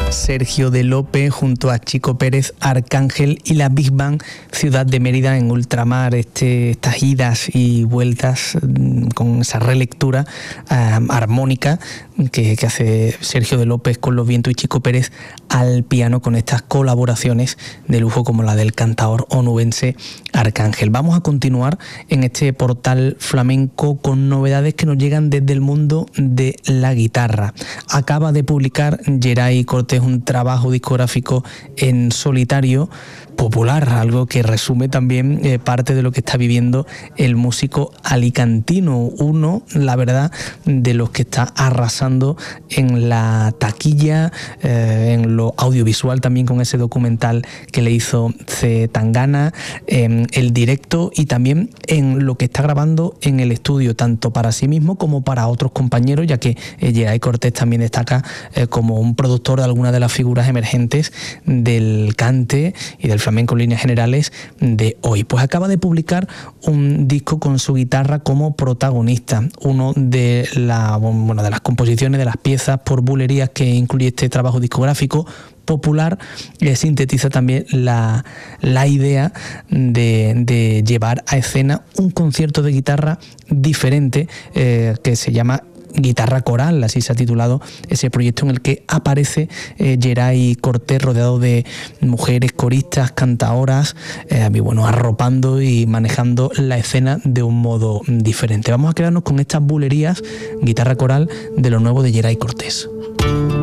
Sergio de López junto a Chico Pérez, Arcángel y la Big Band Ciudad de Mérida en ultramar, estas idas y vueltas con esa relectura armónica que hace Sergio de López con los vientos y Chico Pérez al piano, con estas colaboraciones de lujo como la del cantaor onubense Arcángel. Vamos a continuar en este portal flamenco con novedades que nos llegan desde el mundo de la guitarra. Acaba de publicar Geray Cortés un trabajo discográfico en solitario popular, algo que resume también parte de lo que está viviendo el músico alicantino, uno, la verdad, de los que está arrasando en la taquilla, en lo audiovisual también con ese documental que le hizo C. Tangana, el directo y también en lo que está grabando en el estudio, tanto para sí mismo como para otros compañeros, ya que Geray Cortés también destaca como un productor de algunas de las figuras emergentes del cante y del flamenco en líneas generales de hoy. Pues acaba de publicar un disco con su guitarra como protagonista. Uno de las composiciones, de las piezas por bulerías que incluye este trabajo discográfico popular, sintetiza también la idea de llevar a escena un concierto de guitarra diferente que se llama Guitarra Coral, así se ha titulado ese proyecto, en el que aparece Geray Cortés rodeado de mujeres coristas, cantaoras, arropando y manejando la escena de un modo diferente. Vamos a quedarnos con estas bulerías, Guitarra Coral, de lo nuevo de Geray Cortés.